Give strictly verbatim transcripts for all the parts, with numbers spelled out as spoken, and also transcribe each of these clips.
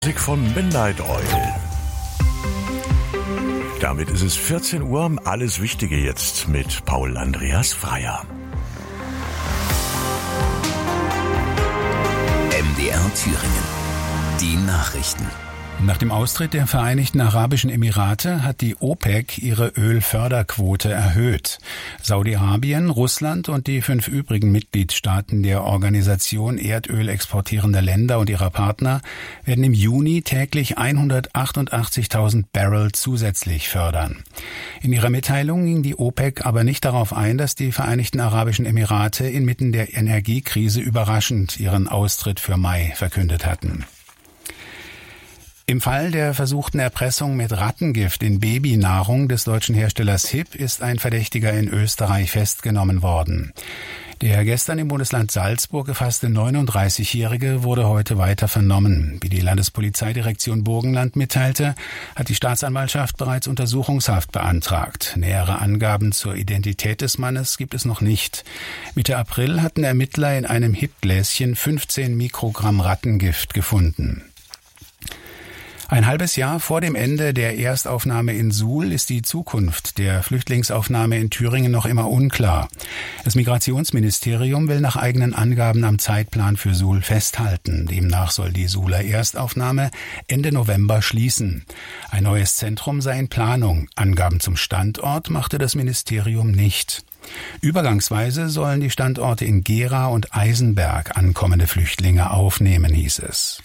Musik von Midnight Oil. Damit ist es vierzehn Uhr. Alles Wichtige jetzt mit Paul Andreas Freier. M D R Thüringen. Die Nachrichten. Nach dem Austritt der Vereinigten Arabischen Emirate hat die OPEC ihre Ölförderquote erhöht. Saudi-Arabien, Russland und die fünf übrigen Mitgliedstaaten der Organisation Erdöl exportierender Länder und ihrer Partner werden im Juni täglich hundertachtundachtzigtausend Barrel zusätzlich fördern. In ihrer Mitteilung ging die OPEC aber nicht darauf ein, dass die Vereinigten Arabischen Emirate inmitten der Energiekrise überraschend ihren Austritt für Mai verkündet hatten. Im Fall der versuchten Erpressung mit Rattengift in Babynahrung des deutschen Herstellers H I P ist ein Verdächtiger in Österreich festgenommen worden. Der gestern im Bundesland Salzburg gefasste neununddreißigjährige wurde heute weiter vernommen. Wie die Landespolizeidirektion Burgenland mitteilte, hat die Staatsanwaltschaft bereits Untersuchungshaft beantragt. Nähere Angaben zur Identität des Mannes gibt es noch nicht. Mitte April hatten Ermittler in einem H I P-Gläschen fünfzehn Mikrogramm Rattengift gefunden. Ein halbes Jahr vor dem Ende der Erstaufnahme in Suhl ist die Zukunft der Flüchtlingsaufnahme in Thüringen noch immer unklar. Das Migrationsministerium will nach eigenen Angaben am Zeitplan für Suhl festhalten. Demnach soll die Suhler Erstaufnahme Ende November schließen. Ein neues Zentrum sei in Planung. Angaben zum Standort machte das Ministerium nicht. Übergangsweise sollen die Standorte in Gera und Eisenberg ankommende Flüchtlinge aufnehmen, hieß es.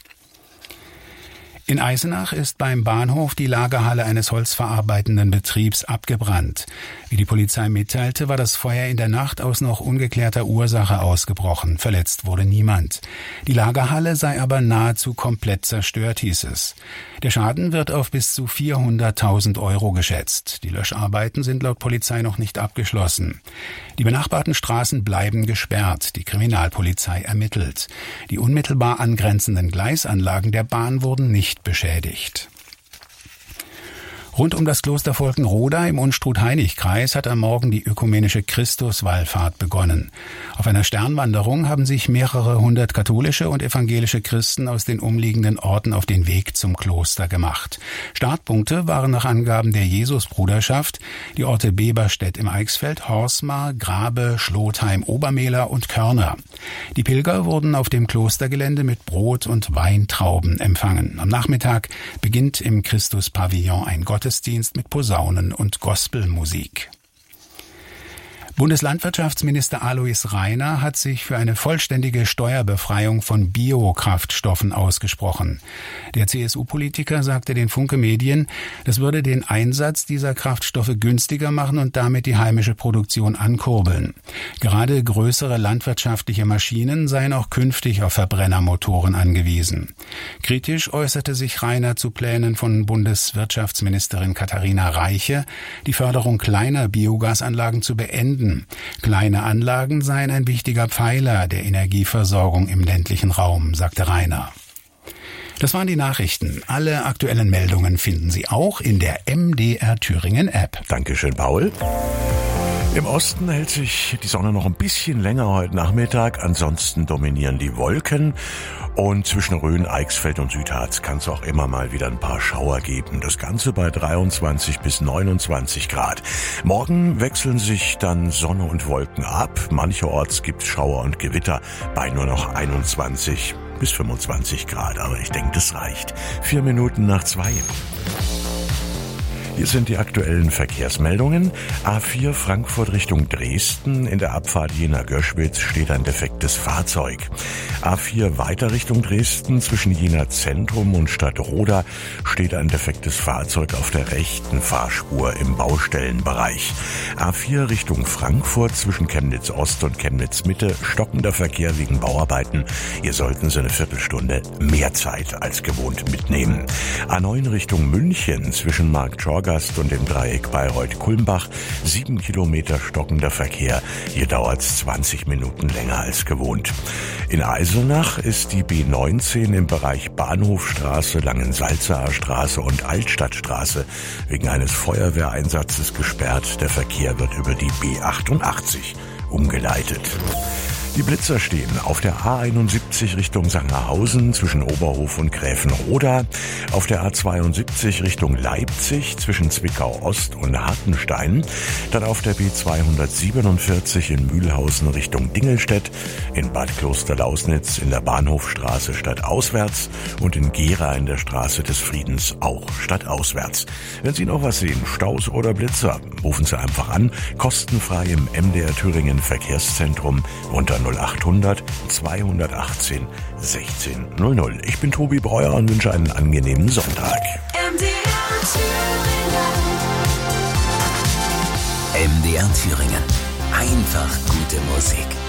In Eisenach ist beim Bahnhof die Lagerhalle eines holzverarbeitenden Betriebs abgebrannt. Wie die Polizei mitteilte, war das Feuer in der Nacht aus noch ungeklärter Ursache ausgebrochen. Verletzt wurde niemand. Die Lagerhalle sei aber nahezu komplett zerstört, hieß es. Der Schaden wird auf bis zu vierhunderttausend Euro geschätzt. Die Löscharbeiten sind laut Polizei noch nicht abgeschlossen. Die benachbarten Straßen bleiben gesperrt. Die Kriminalpolizei ermittelt. Die unmittelbar angrenzenden Gleisanlagen der Bahn wurden nicht beschädigt. Rund um das Kloster Volkenroda im Unstrut-Hainich-Kreis hat am Morgen die ökumenische Christuswallfahrt begonnen. Auf einer Sternwanderung haben sich mehrere hundert katholische und evangelische Christen aus den umliegenden Orten auf den Weg zum Kloster gemacht. Startpunkte waren nach Angaben der Jesusbruderschaft die Orte Beberstedt im Eichsfeld, Horsmar, Grabe, Schlotheim, Obermehler und Körner. Die Pilger wurden auf dem Klostergelände mit Brot und Weintrauben empfangen. Am Nachmittag beginnt im Christuspavillon ein Gottesdienst Gottesdienst mit Posaunen und Gospelmusik. Bundeslandwirtschaftsminister Alois Rainer hat sich für eine vollständige Steuerbefreiung von Biokraftstoffen ausgesprochen. Der C S U-Politiker sagte den Funke Medien, das würde den Einsatz dieser Kraftstoffe günstiger machen und damit die heimische Produktion ankurbeln. Gerade größere landwirtschaftliche Maschinen seien auch künftig auf Verbrennermotoren angewiesen. Kritisch äußerte sich Rainer zu Plänen von Bundeswirtschaftsministerin Katharina Reiche, die Förderung kleiner Biogasanlagen zu beenden. Kleine Anlagen seien ein wichtiger Pfeiler der Energieversorgung im ländlichen Raum, sagte Rainer. Das waren die Nachrichten. Alle aktuellen Meldungen finden Sie auch in der M D R Thüringen App. Dankeschön, Paul. Im Osten hält sich die Sonne noch ein bisschen länger heute Nachmittag. Ansonsten dominieren die Wolken. Und zwischen Rhön, Eichsfeld und Südharz kann es auch immer mal wieder ein paar Schauer geben. Das Ganze bei dreiundzwanzig bis neunundzwanzig Grad. Morgen wechseln sich dann Sonne und Wolken ab. Mancherorts gibt es Schauer und Gewitter bei nur noch einundzwanzig bis fünfundzwanzig Grad. Aber ich denke, das reicht. Vier Minuten nach zwei. Hier sind die aktuellen Verkehrsmeldungen. A vier Frankfurt Richtung Dresden. In der Abfahrt Jena-Göschwitz steht ein defektes Fahrzeug. A vier weiter Richtung Dresden. Zwischen Jena Zentrum und Stadtroda steht ein defektes Fahrzeug auf der rechten Fahrspur im Baustellenbereich. A vier Richtung Frankfurt zwischen Chemnitz Ost und Chemnitz Mitte. Stockender Verkehr wegen Bauarbeiten. Hier sollten Sie eine Viertelstunde mehr Zeit als gewohnt mitnehmen. A neun Richtung München zwischen Marktschorgast und dem Dreieck Bayreuth-Kulmbach. Sieben Kilometer stockender Verkehr. Hier dauert es zwanzig Minuten länger als gewohnt. In Eisenach ist die B neunzehn im Bereich Bahnhofstraße, Langensalzaer Straße und Altstadtstraße wegen eines Feuerwehreinsatzes gesperrt. Der Verkehr wird über die B achtundachtzig umgeleitet. Die Blitzer stehen auf der A einundsiebzig Richtung Sangerhausen zwischen Oberhof und Gräfenroda, auf der A zweiundsiebzig Richtung Leipzig zwischen Zwickau Ost und Hartenstein, dann auf der B zweihundertsiebenundvierzig in Mühlhausen Richtung Dingelstedt, in Bad Klosterlausnitz in der Bahnhofstraße stadtauswärts und in Gera in der Straße des Friedens auch stadtauswärts. Wenn Sie noch was sehen, Staus oder Blitzer, rufen Sie einfach an, kostenfrei im M D R Thüringen Verkehrszentrum unter null achthundert zweihundertachtzehn sechzehn null null. Ich bin Tobi Breuer und wünsche einen angenehmen Sonntag. M D R Thüringen. Einfach gute Musik.